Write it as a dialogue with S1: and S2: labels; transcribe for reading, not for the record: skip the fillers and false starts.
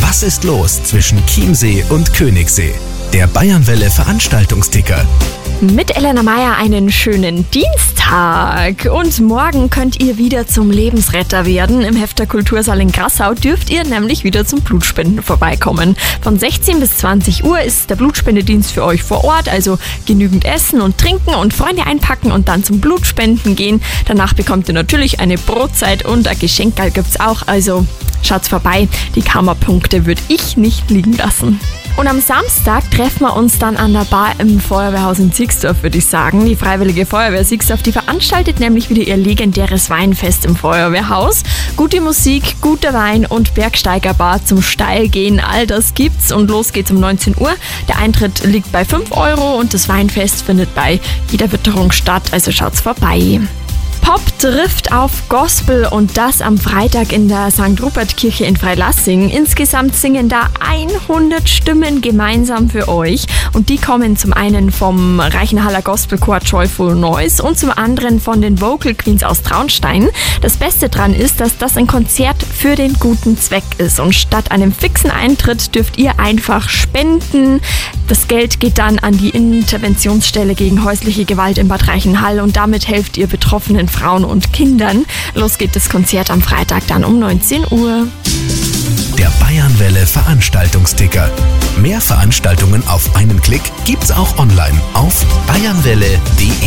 S1: Was ist los zwischen Chiemsee und Königssee? Der Bayernwelle Veranstaltungsticker.
S2: Mit Elena Meier einen schönen Dienstag. Und morgen könnt ihr wieder zum Lebensretter werden. Im Hefter Kultursaal in Grassau dürft ihr nämlich wieder zum Blutspenden vorbeikommen. Von 16 bis 20 Uhr ist der Blutspendedienst für euch vor Ort. Also genügend essen und trinken und Freunde einpacken und dann zum Blutspenden gehen. Danach bekommt ihr natürlich eine Brotzeit und ein Geschenkerl gibt's auch. Also schaut's vorbei. Die Karma-Punkte würde ich nicht liegen lassen. Und am Samstag treffen wir uns dann an der Bar im Feuerwehrhaus in Sixdorf, würde ich sagen. Die Freiwillige Feuerwehr Sixdorf, die veranstaltet nämlich wieder ihr legendäres Weinfest im Feuerwehrhaus. Gute Musik, guter Wein und Bergsteigerbar zum Steilgehen, all das gibt's. Und los geht's um 19 Uhr. Der Eintritt liegt bei 5 € und das Weinfest findet bei jeder Witterung statt, also schaut's vorbei. Pop trifft auf Gospel und das am Freitag in der St. Rupert-Kirche in Freilassing. Insgesamt singen da 100 Stimmen gemeinsam für euch und die kommen zum einen vom Reichenhaller Gospelchor Joyful Noise und zum anderen von den Vocal Queens aus Traunstein. Das Beste dran ist, dass das ein Konzert für den guten Zweck ist und statt einem fixen Eintritt dürft ihr einfach spenden. Das Geld geht dann an die Interventionsstelle gegen häusliche Gewalt in Bad Reichenhall und damit helft ihr betroffenen Frauen und Kindern. Los geht das Konzert am Freitag dann um 19 Uhr.
S1: Der Bayernwelle Veranstaltungsticker. Mehr Veranstaltungen auf einen Klick gibt's auch online auf bayernwelle.de.